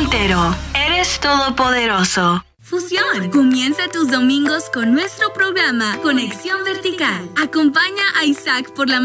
Montero, eres todopoderoso. Fusión. Comienza tus domingos con nuestro programa Conexión Vertical. Acompaña a Isaac por la